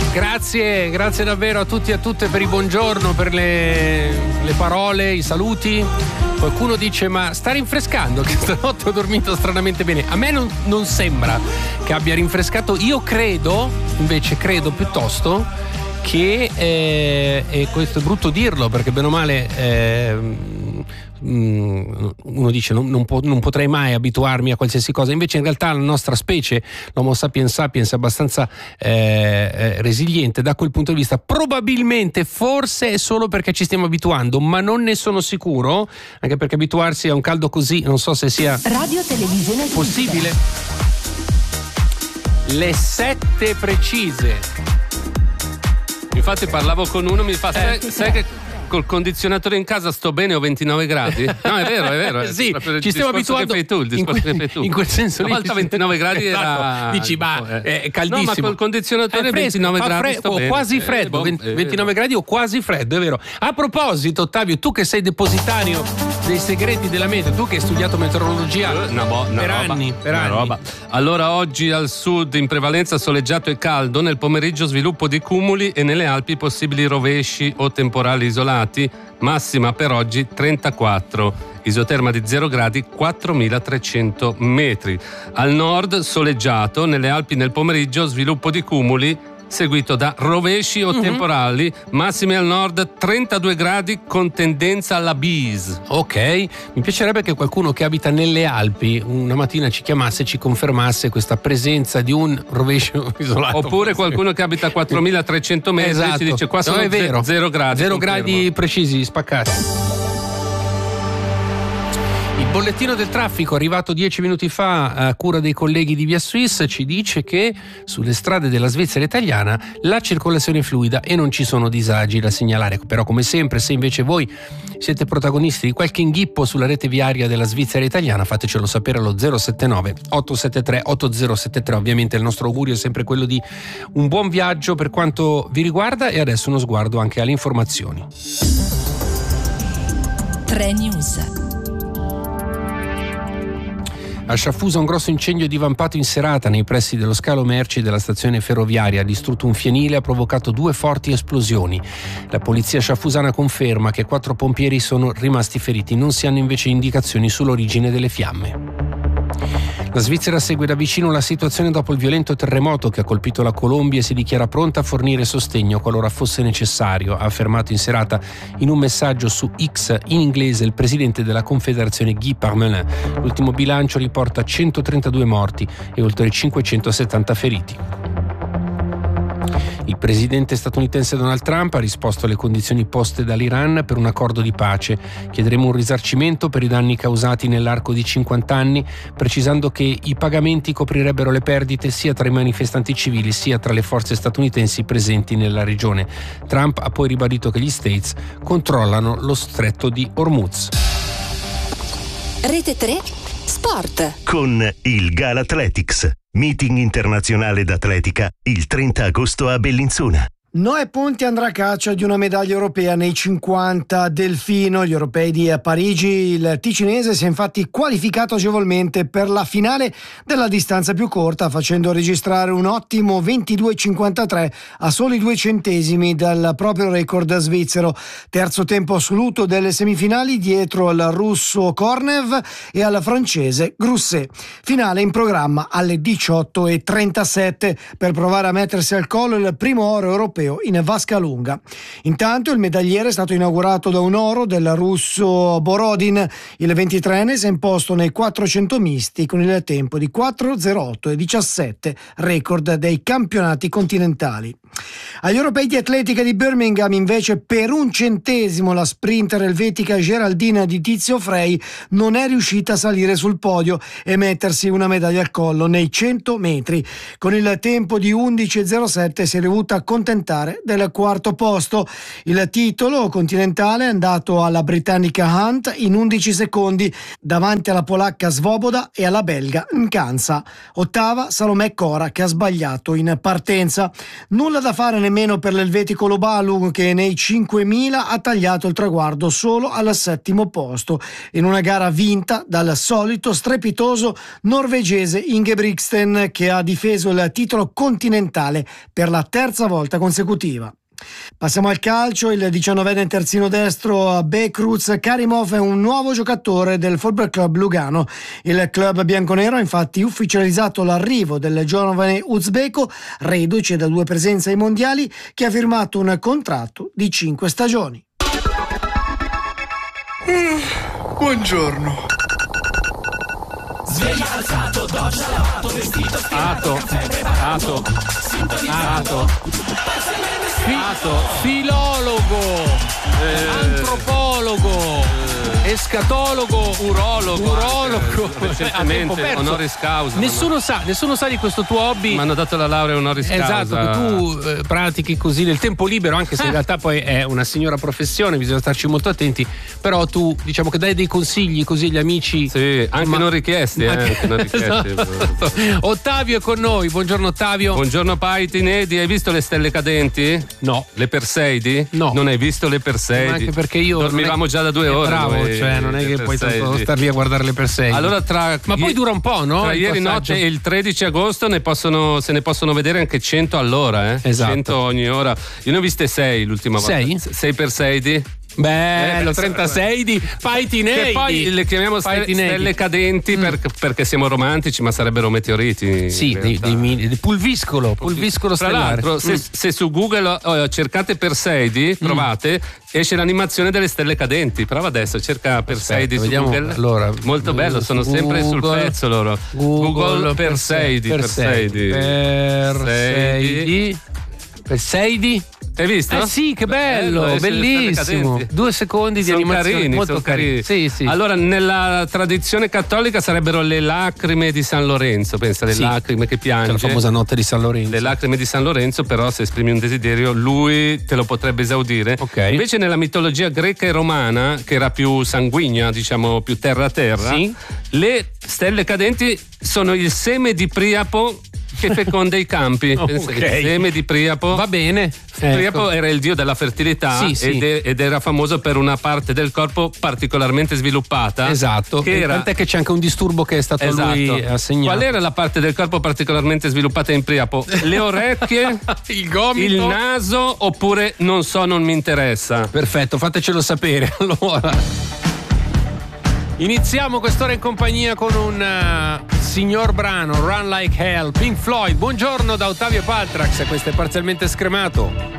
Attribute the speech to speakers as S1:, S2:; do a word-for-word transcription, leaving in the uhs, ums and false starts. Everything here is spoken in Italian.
S1: Grazie, grazie davvero a tutti e a tutte per il buongiorno, per le, le parole, i saluti. Qualcuno dice: ma sta rinfrescando, che stanotte ho dormito stranamente bene. A me non, non sembra che abbia rinfrescato. Io credo, invece credo piuttosto che, eh, e questo è brutto dirlo perché bene o male eh, uno dice non, non, po- non potrei mai abituarmi a qualsiasi cosa, invece in realtà la nostra specie, l'Homo sapiens sapiens, è abbastanza eh, eh, resiliente da quel punto di vista. Probabilmente, forse è solo perché ci stiamo abituando, ma non ne sono sicuro, anche perché abituarsi a un caldo così non so se sia
S2: Radio Televisione
S1: possibile. Le sette precise.
S3: Infatti parlavo con uno, mi fa: sai, sai che col condizionatore in casa sto bene, ho ventinove gradi? No, è vero, è vero. È
S1: sì, ci stiamo abituando.
S3: Che fai tu, il discorso
S1: in, que-
S3: che fai tu.
S1: in quel senso lì.
S3: Una volta ventinove gradi
S1: esatto.
S3: Era.
S1: Dici, ma è caldissimo.
S3: No, ma col condizionatore
S1: è fresco,
S3: ventinove gradi
S1: fre-
S3: sto
S1: o
S3: bene.
S1: quasi freddo,
S3: eh, boh,
S1: ventinove
S3: eh,
S1: gradi o quasi freddo, è vero. A proposito, Ottavio, tu che sei depositario dei segreti della meteo, tu che hai studiato meteorologia
S3: una bo- una
S1: per
S3: roba,
S1: anni, per
S3: una
S1: anni.
S3: Roba. Allora, oggi al sud in prevalenza soleggiato e caldo, nel pomeriggio sviluppo di cumuli e nelle Alpi possibili rovesci o temporali isolati. Massima per oggi trentaquattro, isoterma di zero gradi, quattromilatrecento metri. Al nord soleggiato, nelle Alpi nel pomeriggio sviluppo di cumuli seguito da rovesci o mm-hmm. temporali, massime al nord trentadue gradi con tendenza alla bise.
S1: Ok, mi piacerebbe che qualcuno che abita nelle Alpi una mattina ci chiamasse e ci confermasse questa presenza di un rovescio isolato.
S3: Oppure qualcuno che abita a quattromilatrecento metri
S1: esatto.
S3: ci dice: qua sono
S1: no, è vero.
S3: zero gradi.
S1: Zero gradi precisi, spaccati. Il bollettino del traffico arrivato dieci minuti fa a cura dei colleghi di Via Suisse ci dice che sulle strade della Svizzera italiana la circolazione è fluida e non ci sono disagi da segnalare. Però come sempre, se invece voi siete protagonisti di qualche inghippo sulla rete viaria della Svizzera italiana, fatecelo sapere allo zero sette nove otto sette tre otto zero sette tre. Ovviamente il nostro augurio è sempre quello di un buon viaggio per quanto vi riguarda, e adesso uno sguardo anche alle informazioni.
S2: tre News.
S1: A Sciaffusa un grosso incendio divampato in serata nei pressi dello scalo merci della stazione ferroviaria. Ha distrutto un fienile e ha provocato due forti esplosioni. La polizia sciaffusana conferma che quattro pompieri sono rimasti feriti. Non si hanno invece indicazioni sull'origine delle fiamme. La Svizzera segue da vicino la situazione dopo il violento terremoto che ha colpito la Colombia e si dichiara pronta a fornire sostegno qualora fosse necessario, ha affermato in serata in un messaggio su X in inglese il presidente della Confederazione Guy Parmelin. L'ultimo bilancio riporta centotrentadue morti e oltre cinquecentosettanta feriti. Il presidente statunitense Donald Trump ha risposto alle condizioni poste dall'Iran per un accordo di pace. Chiederemo un risarcimento per i danni causati nell'arco di cinquanta anni, precisando che i pagamenti coprirebbero le perdite sia tra i manifestanti civili sia tra le forze statunitensi presenti nella regione. Trump ha poi ribadito che gli States controllano lo stretto di Hormuz.
S2: Rete tre Sport.
S4: Con il Galathletics, meeting internazionale d'atletica il trenta agosto a Bellinzona.
S5: Noè Ponti andrà a caccia di una medaglia europea nei cinquanta delfino. Gli europei di Parigi. Il ticinese si è infatti qualificato agevolmente per la finale della distanza più corta, facendo registrare un ottimo ventidue cinquantatré a soli due centesimi dal proprio record svizzero. Terzo tempo assoluto delle semifinali dietro al russo Kornev e al francese Grousset. Finale in programma alle diciotto e trentasette per provare a mettersi al collo il primo oro europeo in vasca lunga. Intanto il medagliere è stato inaugurato da un oro del russo Borodin. Il ventitreenne si è imposto nei quattrocento misti con il tempo di quattro zero otto e diciassette, record dei campionati continentali. Agli europei di atletica di Birmingham invece per un centesimo la sprinter elvetica Geraldine di Tizio Frey non è riuscita a salire sul podio e mettersi una medaglia al collo nei cento metri. Con il tempo di undici zero sette si è dovuta accontentare del quarto posto. Il titolo continentale è andato alla britannica Hunt in undici secondi davanti alla polacca Svoboda e alla belga Nkansa. Ottava Salomè Cora che ha sbagliato in partenza. Nulla da fare nel nemmeno per l'Elvetico Lobalu, che nei cinquemila ha tagliato il traguardo solo al settimo posto, in una gara vinta dal solito strepitoso norvegese Ingebrigtsen, che ha difeso il titolo continentale per la terza volta consecutiva. Passiamo al calcio. Il diciannovenne terzino destro Bekruz Karimov è un nuovo giocatore del Football Club Lugano. Il club bianconero ha infatti ufficializzato l'arrivo del giovane uzbeko, reduce da due presenze ai mondiali, che ha firmato un contratto di cinque stagioni.
S6: Mm, buongiorno.
S7: Sveglia alzato, doccia lavato, vestito
S3: Ato, Ato, Ato,
S1: Ato, filologo, eh, antropologo, eh, escatologo,
S3: urologo,
S1: urologo,
S3: recentemente honoris causa.
S1: Nessuno sa, nessuno sa di questo tuo hobby.
S3: Mi hanno dato la laurea honoris causa.
S1: Esatto, che tu eh, pratichi così nel tempo libero, anche se in realtà poi è una signora professione, bisogna starci molto attenti, però tu diciamo che dai dei consigli così agli amici.
S3: Sì, anche ma... non richiesti, eh, anche non richiesti.
S1: Esatto. Ottavio è con noi, buongiorno Ottavio.
S3: Buongiorno Paiti, Nedi, hai visto le stelle cadenti?
S1: No.
S3: Le Perseidi?
S1: No.
S3: Non hai visto le Perseidi?
S1: Ma anche perché io
S3: dormivamo già da due
S1: eh,
S3: ore.
S1: Bravo,
S3: noi,
S1: cioè non è che puoi tanto star lì a guardare le Perseidi.
S3: Allora tra
S1: Ma poi dura un po', no?
S3: Tra ieri notte e il tredici agosto ne possono, se ne possono vedere anche cento all'ora, eh?
S1: Esatto.
S3: cento ogni ora. Io ne ho viste sei l'ultima volta.
S1: Sei?
S3: Sei Perseidi?
S1: Bello, trentasei di Paiti Nedi.
S3: Che poi le chiamiamo stelle, stelle cadenti mm. per, perché siamo romantici, ma sarebbero meteoriti.
S1: Sì, dei, dei, dei pulviscolo, pulviscolo
S3: Tra
S1: stellare.
S3: l'altro, se, mm. se su Google oh, cercate Perseidi, mm. trovate, esce l'animazione delle stelle cadenti. Prova adesso, cerca Perseidi su
S1: vediamo,
S3: Google.
S1: Allora,
S3: molto bello, sono
S1: Google,
S3: sempre sul pezzo loro.
S1: Google,
S3: Google Perseidi, Perseidi.
S1: Perseidi. Perseidi.
S3: Hai visto?
S1: Eh sì, che bello,
S3: bello
S1: bellissimo. Due secondi di
S3: sono
S1: animazione
S3: carini,
S1: molto carini. Sì, sì.
S3: Allora, nella tradizione cattolica sarebbero le lacrime di San Lorenzo, pensa, le sì. lacrime che piange.
S1: C'è la famosa notte di San Lorenzo.
S3: Le lacrime di San Lorenzo, però se esprimi un desiderio, lui te lo potrebbe esaudire.
S1: Okay.
S3: Invece nella mitologia greca e romana, che era più sanguigna, diciamo più terra terra,
S1: sì.
S3: le stelle cadenti sono il seme di Priapo che feconda i campi.
S1: Okay.
S3: Il seme di Priapo.
S1: Va bene.
S3: Priapo
S1: ecco.
S3: era il dio della fertilità,
S1: sì, sì.
S3: Ed, è, ed era famoso per una parte del corpo particolarmente sviluppata.
S1: Esatto.
S3: Che era...
S1: Tant'è che c'è anche un disturbo che è stato
S3: esatto.
S1: a lui assegnato.
S3: Qual era la parte del corpo particolarmente sviluppata in Priapo? Le orecchie,
S1: il gomito,
S3: il naso, oppure non so, non mi interessa.
S1: Perfetto, fatecelo sapere. Allora. Iniziamo quest'ora in compagnia con un uh, signor brano, Run Like Hell, Pink Floyd. Buongiorno da Ottavio Paltrax, questo è Parzialmente Scremato.